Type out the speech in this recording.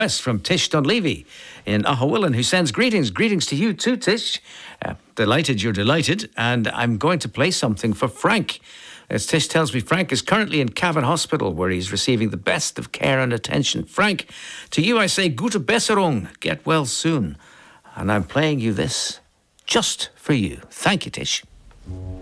Yes, from Tish Dunleavy in Ahawillan, who sends greetings. Greetings to you too, Tish. Delighted you're delighted. And I'm going to play something for Frank. As Tish tells me, Frank is currently in Cavan Hospital, where he's receiving the best of care and attention. Frank, to you I say, gute Besserung, get well soon. And I'm playing you this just for you. Thank you, Tish.